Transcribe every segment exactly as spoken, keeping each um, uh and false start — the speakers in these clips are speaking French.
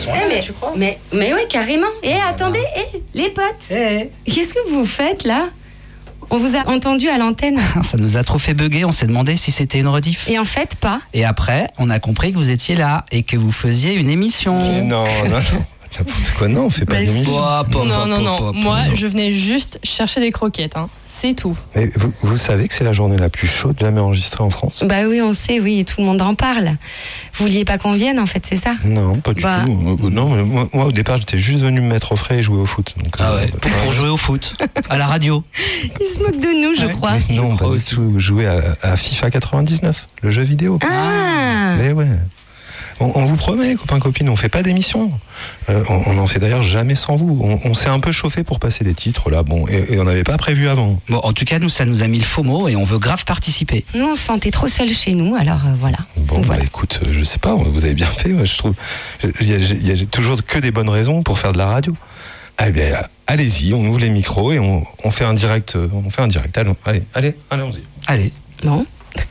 sont eh là, mais, tu crois? Mais, mais ouais, carrément. Et attendez, eh, les potes. Eh. Qu'est-ce que vous faites là? On vous a entendu à l'antenne. Ça nous a trop fait bugger, on s'est demandé si c'était une rediff. Et en fait, pas. Et après, on a compris que vous étiez là et que vous faisiez une émission. Mais non, non, non. N'importe quoi, non, on fait pas Mais d'émission. Pop, pop, Non, pop, non, non. pop, Moi, non. je venais juste chercher des croquettes. Hein. C'est tout. Mais vous, vous savez que c'est la journée la plus chaude jamais enregistrée en France? Bah oui, on sait, oui, tout le monde en parle. Vous vouliez pas qu'on vienne, en fait, c'est ça? Non, pas du Bah. tout. Euh, Non, mais moi, moi, au départ, j'étais juste venu me mettre au frais et jouer au foot. Donc, Ah euh, ouais, pour, pour jouer au foot, à la radio. Il se moque de nous, je Ouais. crois. mais non, Je pas crois du aussi. tout. Jouer à, à FIFA quatre-vingt-dix-neuf, le jeu vidéo. Ah, Mais ouais. On, on vous promet, les copains copines, on fait pas d'émission. Euh, on, on en fait d'ailleurs jamais sans vous. On, on s'est un peu chauffé pour passer des titres là, bon, et, et on n'avait pas prévu avant. Bon, en tout cas, nous, ça nous a mis le faux mot et on veut grave participer. nous, on se sentait trop seuls chez nous, alors euh, voilà. Bon, Donc, voilà. bah, écoute, euh, je sais pas, vous avez bien fait, moi, je trouve. Il y, a- il y a toujours que des bonnes raisons pour faire de la radio. Allez, allez-y, on ouvre les micros et on, on fait un direct. euh, On fait un direct. Allons, allez, allez, allons-y. Allez. Bon.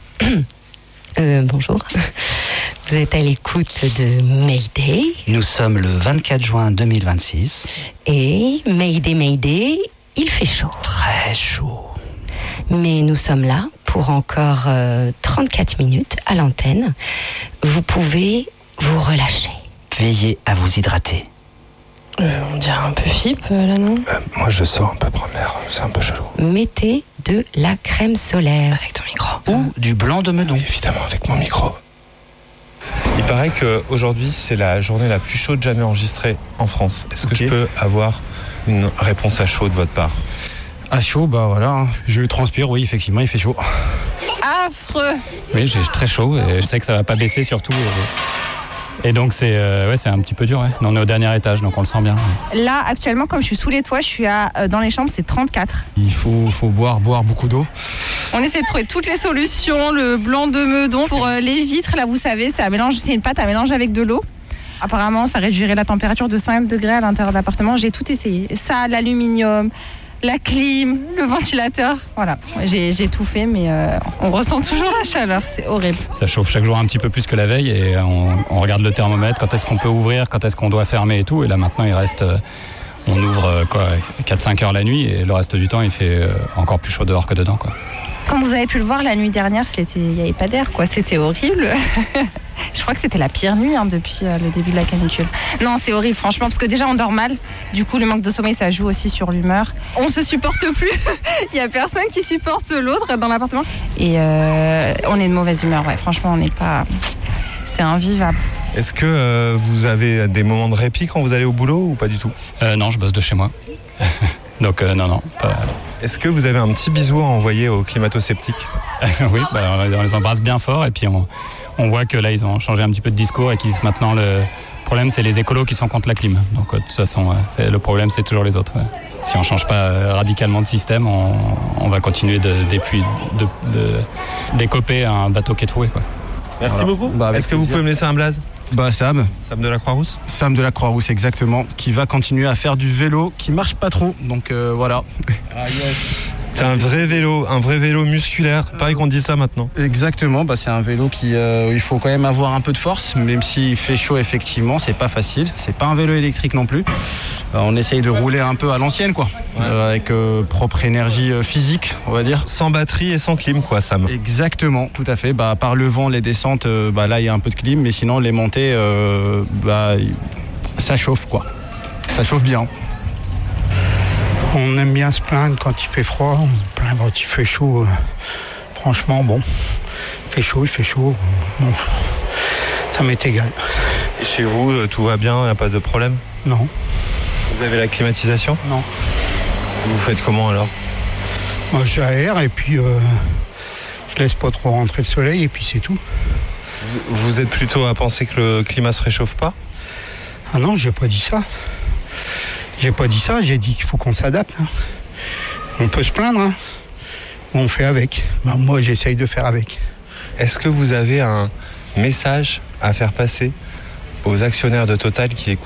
Euh, bonjour. Vous êtes à l'écoute de Mayday. Nous sommes le vingt-quatre juin deux mille vingt-six. Et Mayday, Mayday, il fait chaud. Très chaud. Mais nous sommes là pour encore euh, trente-quatre minutes à l'antenne. Vous pouvez vous relâcher. Veillez à vous hydrater. Euh, on dirait un peu F I P, euh, là, non? Euh, moi, je sors un peu prendre l'air, c'est un peu chelou. Mettez de la crème solaire. Avec ton micro. Ou du blanc de meudon. Évidemment, avec mon micro. Il paraît qu'aujourd'hui, c'est la journée la plus chaude jamais enregistrée en France. Est-ce que Ok. je peux avoir une réponse à chaud de votre part? À chaud, bah voilà, hein. Je transpire, oui, effectivement, il fait chaud. Affreux. Oui, j'ai très chaud et je sais que ça va pas baisser surtout. Et, et donc c'est euh, ouais, c'est un petit peu dur. Ouais. On est au dernier étage, donc on le sent bien. Là, actuellement, comme je suis sous les toits, je suis à, euh, dans les chambres, c'est trente-quatre. Il faut, faut boire, boire beaucoup d'eau. On essaie de trouver toutes les solutions, le blanc de meudon. Pour euh, les vitres, là, vous savez, c'est, un mélange, c'est une pâte à mélanger avec de l'eau. Apparemment, ça réduirait la température de cinq degrés à l'intérieur de l'appartement. J'ai tout essayé. Ça, l'aluminium, la clim, le ventilateur. Voilà, j'ai, j'ai tout fait, mais euh, on ressent toujours la chaleur. C'est horrible. Ça chauffe chaque jour un petit peu plus que la veille et on, on regarde le thermomètre, quand est-ce qu'on peut ouvrir, quand est-ce qu'on doit fermer et tout. Et là maintenant, il reste, euh, on ouvre euh, quoi, quatre cinq heures la nuit et le reste du temps, il fait euh, encore plus chaud dehors que dedans, quoi. Comme vous avez pu le voir, la nuit dernière, c'était, il n'y avait pas d'air, quoi. C'était horrible. Je crois que c'était la pire nuit hein, depuis euh, le début de la canicule. Non, c'est horrible, franchement, parce que déjà, on dort mal. Du coup, le manque de sommeil, ça joue aussi sur l'humeur. On se supporte plus. Il n'y a personne qui supporte l'autre dans l'appartement. Et euh, on est de mauvaise humeur, ouais. Franchement, on n'est pas... C'est invivable. Est-ce que euh, vous avez des moments de répit quand vous allez au boulot ou pas du tout? Euh, non, je bosse de chez moi. donc euh, non, non. Pas... Est-ce que vous avez un petit bisou à envoyer aux climato-sceptiques? oui, bah, on les embrasse bien fort et puis on, on voit que là, ils ont changé un petit peu de discours et qu'ils maintenant le problème, c'est les écolos qui sont contre la clim. Donc, euh, de toute façon, ouais, c'est, le problème, c'est toujours les autres. Ouais. Si on ne change pas euh, radicalement de système, on, on va continuer de, d'épuis- de, de, d'écoper un bateau qui est troué, quoi. Merci Voilà. beaucoup. Bah, avec Est-ce que vous plaisir. pouvez me laisser un blaze? Bah Sam, Sam de la Croix-Rousse. Sam de la Croix-Rousse exactement, qui va continuer à faire du vélo, qui marche pas trop, donc euh, voilà. C'est un vrai vélo, un vrai vélo musculaire. Pareil qu'on dit ça maintenant. Exactement, bah c'est un vélo qui, euh, où il faut quand même avoir un peu de force, même s'il fait chaud effectivement, c'est pas facile. C'est pas un vélo électrique non plus. Euh, on essaye de rouler un peu à l'ancienne quoi, Ouais. Euh, avec euh, propre énergie euh, physique, on va dire. Sans batterie et sans clim, quoi, Sam. Exactement, tout à fait. Bah, par le vent, les descentes, euh, bah, là il y a un peu de clim, mais sinon les montées, euh, bah, ça chauffe quoi. Ça chauffe bien. On aime bien se plaindre quand il fait froid, on se plaint quand il fait chaud. Franchement, bon, il fait chaud, il fait chaud. Bon, ça m'est égal. Et chez vous, euh, tout va bien, il n'y a pas de problème? Non, Vous avez la climatisation? non. Vous faites comment alors? Moi, j'aère et puis euh, je laisse pas trop rentrer le soleil et puis c'est tout. vous, vous êtes plutôt à penser que le climat se réchauffe pas? Ah non, j'ai pas dit ça. J'ai pas dit ça, j'ai dit qu'il faut qu'on s'adapte. Hein. On peut se plaindre, hein. On fait avec. Ben, moi, j'essaye de faire avec. Est-ce que vous avez un message à faire passer aux actionnaires de Total qui écoutent